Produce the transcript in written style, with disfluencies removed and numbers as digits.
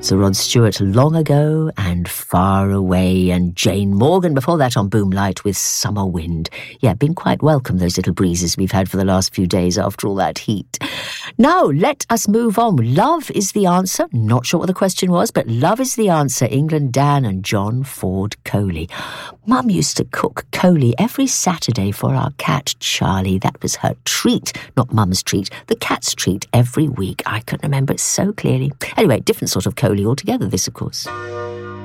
Sir Rod Stewart long ago and far away, and Jane Morgan before that on Boomlight with Summer Wind. Yeah, been quite welcome, those little breezes we've had for the last few days after all that heat. Now, let us move on. Love is the answer. Not sure what the question was, but love is the answer. England Dan and John Ford Coley. Mum used to cook Coley every Saturday for our cat Charlie. That was her treat, not Mum's treat, the cat's treat every week. I can remember it so clearly. Anyway, different sort of Coley altogether, this, of course.